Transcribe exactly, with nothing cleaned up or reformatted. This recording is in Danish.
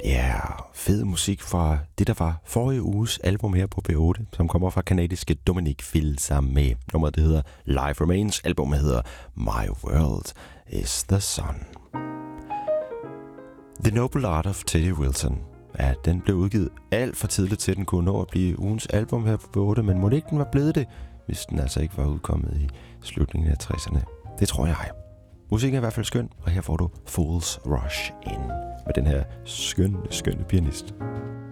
Ja, yeah, fed musik fra det, der var forrige uges album her på B otte, som kommer fra kanadiske Dominic Fils-Aimé. Nummeret det hedder Life Remains, albumet hedder My World is the Sun. The Noble Art of Teddy Wilson. Ja, den blev udgivet alt for tidligt til, den kunne nå at blive ugens album her på B otte, men må ikke den var blevet det, hvis den altså ikke var udkommet i slutningen af tresserne. Det tror jeg. Musikken er i hvert fald skøn, og her får du Fool's Rush ind med den her skønne, skønne pianist.